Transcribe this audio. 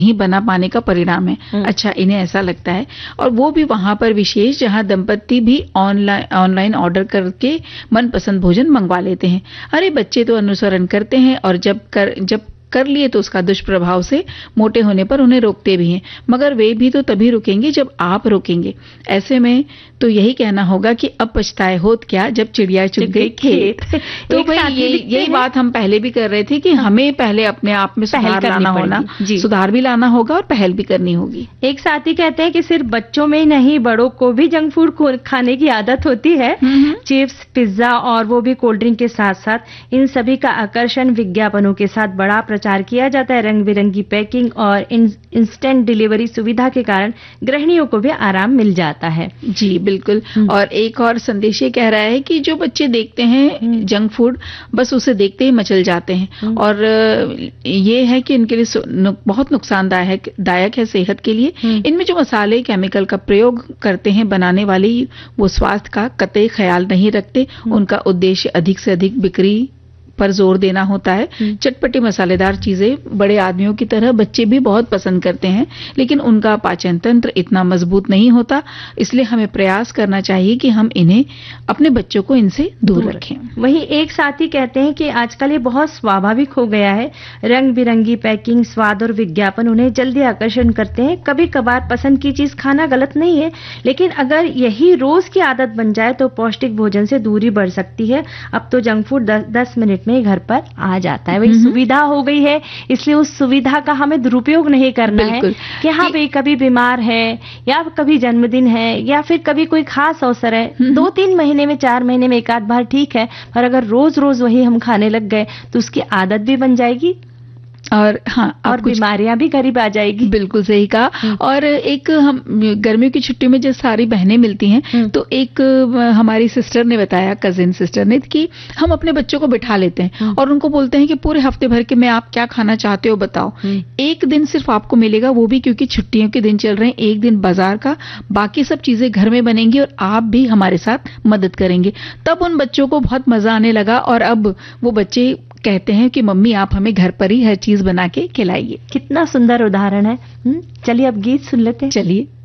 नहीं बना पाने का परिणाम है। अच्छा, इन्हें ऐसा लगता है, और वो भी वहां पर विशेष जहां दंपति भी ऑनलाइन ऑर्डर करके मनपसंद भोजन मंगवा लेते हैं। अरे बच्चे तो अनुसरण करते हैं, और जब कर लिए तो उसका दुष्प्रभाव से मोटे होने पर उन्हें रोकते भी हैं, मगर वे भी तो तभी रुकेंगे जब आप रोकेंगे। ऐसे में तो यही कहना होगा कि अब पछताए होत क्या जब चिड़िया चुग गई खेत। तो भाई यही बात हम पहले भी कर रहे थे कि हमें पहले अपने आप में सुधार लाना होना, सुधार भी लाना होगा और पहल भी करनी होगी। एक साथी कहते हैं कि सिर्फ बच्चों में ही नहीं, बड़ों को भी जंक फूड खाने की आदत होती है। चिप्स, पिज्जा और वो भी कोल्ड ड्रिंक के साथ साथ इन सभी का आकर्षण विज्ञापनों के साथ बड़ा प्रचार किया जाता है। रंग बिरंगी पैकिंग और इंस्टेंट डिलीवरी सुविधा के कारण गृहिणियों को भी आराम मिल जाता है। जी बिल्कुल। और एक और संदेश ये कह रहा है कि जो बच्चे देखते हैं जंक फूड, बस उसे देखते ही मचल जाते हैं, और ये है कि इनके लिए बहुत नुकसानदायक है सेहत के लिए। इनमें जो मसाले, केमिकल का प्रयोग करते हैं बनाने वाले, वो स्वास्थ्य का कतई ख्याल नहीं रखते। उनका उद्देश्य अधिक से अधिक बिक्री पर जोर देना होता है। चटपटी मसालेदार चीजें बड़े आदमियों की तरह बच्चे भी बहुत पसंद करते हैं, लेकिन उनका पाचन तंत्र इतना मजबूत नहीं होता। इसलिए हमें प्रयास करना चाहिए कि हम इन्हें, अपने बच्चों को इनसे दूर रखें। वहीं एक साथी कहते हैं कि आजकल ये बहुत स्वाभाविक हो गया है। रंग बिरंगी पैकिंग, स्वाद और विज्ञापन उन्हें जल्दी आकर्षण करते हैं। कभी कभार पसंद की चीज खाना गलत नहीं है, लेकिन अगर यही रोज की आदत बन जाए तो पौष्टिक भोजन से दूरी बढ़ सकती है। अब तो जंक फूड 10 मिनट में घर पर आ जाता है। वही सुविधा हो गई है, इसलिए उस सुविधा का हमें दुरुपयोग नहीं करना है कि हाँ भाई कभी बीमार है, या कभी जन्मदिन है, या फिर कभी कोई खास अवसर है, 2-3 महीने में, 4 महीने में एक आध बार ठीक है, पर अगर रोज रोज वही हम खाने लग गए तो उसकी आदत भी बन जाएगी, और हाँ, और बीमारियां भी करीब आ जाएगी। बिल्कुल सही कहा। और एक हम गर्मियों की छुट्टी में जब सारी बहनें मिलती हैं, तो एक हमारी सिस्टर ने बताया, कजिन सिस्टर ने, कि हम अपने बच्चों को बिठा लेते हैं और उनको बोलते हैं कि पूरे हफ्ते भर के में आप क्या खाना चाहते हो बताओ। एक दिन सिर्फ आपको मिलेगा, वो भी क्योंकि छुट्टियों के दिन चल रहे हैं, एक दिन बाजार का, बाकी सब चीजें घर में बनेंगी और आप भी हमारे साथ मदद करेंगे। तब उन बच्चों को बहुत मजा आने लगा, और अब वो बच्चे कहते हैं कि मम्मी आप हमें घर पर ही हर चीज बना के खिलाइए। कितना सुंदर उदाहरण है। चलिए अब गीत सुन लेते हैं। चलिए।